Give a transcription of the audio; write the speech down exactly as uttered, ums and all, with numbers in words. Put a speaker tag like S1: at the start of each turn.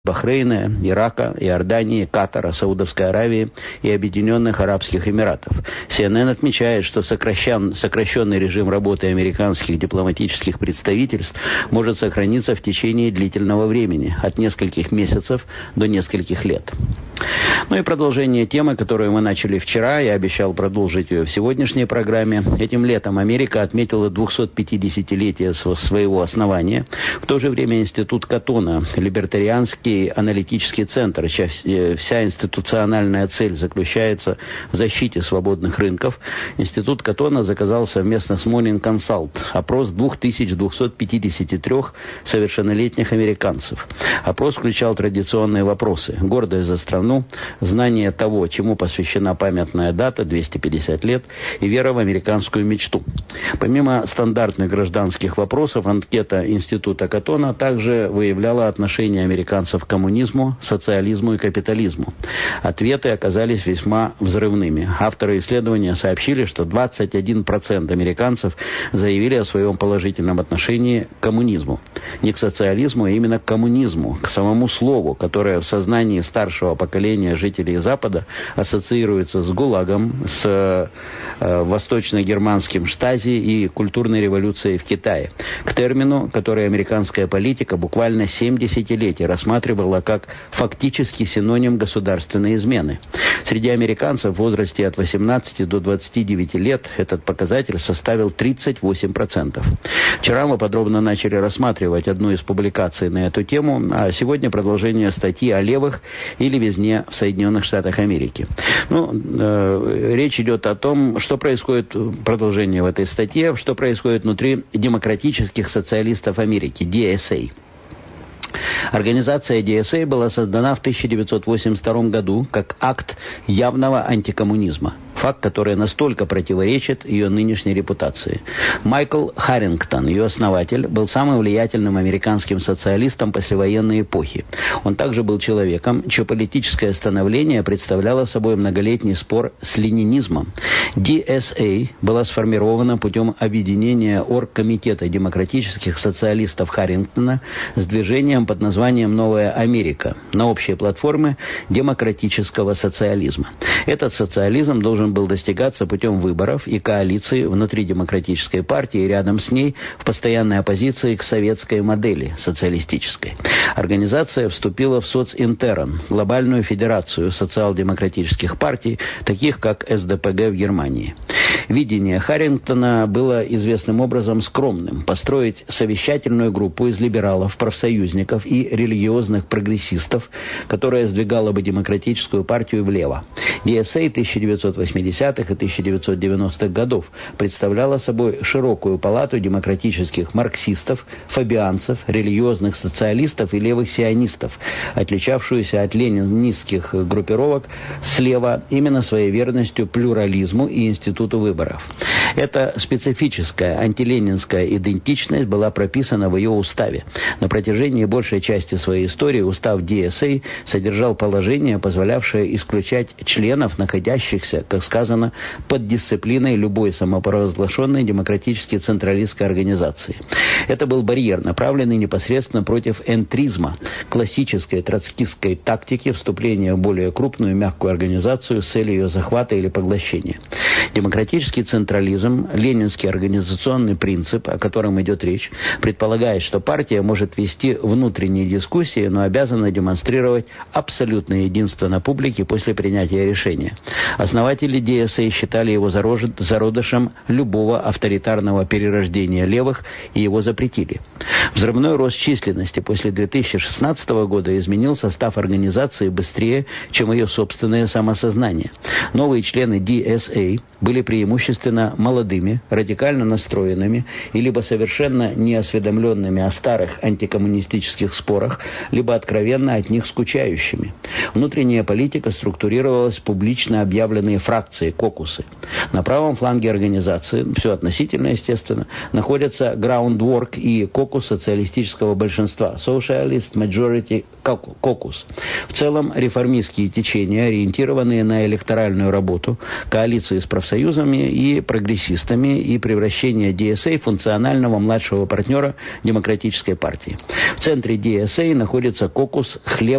S1: Бахрейна, Ирака, Иордании, Катара, Саудовской Аравии и Объединенных Арабских Эмиратов. Си Эн Эн отмечает, что сокращен, сокращенный режим работы американских дипломатических представительств может сохраниться в течение длительного времени, от нескольких месяцев до нескольких лет. Ну и продолжение темы, которую мы начали вчера, я обещал продолжить ее в сегодняшней программе. Этим летом Америка отметила двухсотпятидесятилетие своего основания. В то же время Институт Каттона, либертарианский аналитический центр, вся институциональная цель заключается в защите свободных рынков. Институт Каттона заказал совместно с Morning Consult опрос две тысячи двести пятьдесят три совершеннолетних американцев. Опрос включал традиционные вопросы: гордость за страну, знание того, чему посвящена памятная дата, двести пятьдесят лет, и вера в американскую мечту. Помимо стандартных гражданских вопросов, анкета Института Каттона также выявляла отношение американцев к коммунизму, социализму и капитализму. Ответы оказались весьма взрывными. Авторы исследования сообщили, что двадцать один процент американцев заявили о своем положительном отношении к коммунизму. Не к социализму, а именно к коммунизму, к самому слову, которое в сознании старшего поколения жителей Запада ассоциируется с ГУЛАГом, с э, восточно-германским штази и культурной революцией в Китае. К термину, который американская политика буквально семь десятилетий рассматривала как фактически синоним государственной измены. Среди американцев в возрасте от восемнадцати до двадцати девяти лет этот показатель составил тридцать восемь процентов. Вчера мы подробно начали рассматривать одну из публикаций на эту тему, а сегодня продолжение статьи о левых и левизне в Соединенных Штатах Америки. Ну, э, речь идет о том, что происходит, продолжение в этой статье, что происходит внутри демократических социалистов Америки, ди эс эй. Организация ди эс эй была создана в тысяча девятьсот восемьдесят втором году как акт явного антикоммунизма. Факт, который настолько противоречит ее нынешней репутации. Майкл Харрингтон, ее основатель, был самым влиятельным американским социалистом послевоенной эпохи. Он также был человеком, чье политическое становление представляло собой многолетний спор с ленинизмом. ди эс эй была сформирована путем объединения оргкомитета демократических социалистов Харрингтона с движением под названием «Новая Америка» на общей платформе демократического социализма. Этот социализм должен был достигаться путем выборов и коалиции внутри демократической партии и рядом с ней в постоянной оппозиции к советской модели социалистической. Организация вступила в социнтерн, глобальную федерацию социал-демократических партий, таких как эс дэ пэ гэ в Германии. Видение Харрингтона было известным образом скромным: построить совещательную группу из либералов, профсоюзников и религиозных прогрессистов, которая сдвигала бы демократическую партию влево. ди эс эй тысяча девятьсот восьмидесятых и тысяча девятьсот девяностых годов представляла собой широкую палату демократических марксистов, фабианцев, религиозных социалистов и левых сионистов, отличавшуюся от ленинистских группировок слева именно своей верностью плюрализму и институту выборов. Эта специфическая антиленинская идентичность была прописана в ее уставе. На протяжении большей части своей истории устав ди эс эй содержал положение, позволявшее исключать членов, находящихся, как сказано, под дисциплиной любой самопровозглашенной демократически централистской организации. Это был барьер, направленный непосредственно против энтризма, классической троцкистской тактики вступления в более крупную мягкую организацию с целью ее захвата или поглощения. Демократический централизм, ленинский организационный принцип, о котором идет речь, предполагает, что партия может вести внутренние дискуссии, но обязана демонстрировать абсолютное единство на публике после принятия решения. Основатели ди эс эй считали его зародышем любого авторитарного перерождения левых и его запретили. Взрывной рост численности после две тысячи шестнадцатого года изменил состав организации быстрее, чем ее собственное самосознание. Новые члены ди эс эй были преимущественно молодыми, радикально настроенными и либо совершенно неосведомленными о старых антикоммунистических спорах, либо откровенно от них скучающими. Внутренняя политика структурировалась в публично объявленные фракции, кокусы. На правом фланге организации, все относительно естественно, находятся Groundwork и кокус социалистического большинства, Socialist Majority Caucus. В целом, реформистские течения, ориентированные на электоральную работу, коалиции с профсоюзами и прогрессистами и превращение ди эс эй в функционального младшего партнера демократической партии. В центре ди эс эй находится кокус «Хлеб